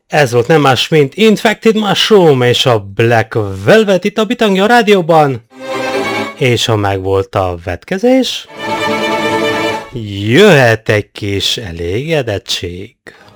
Ez volt nem más, mint Infected Mushroom és a Black Velvet itt a Bitangja Rádióban. És ha megvolt a vetkezés, jöhet egy kis elégedettség.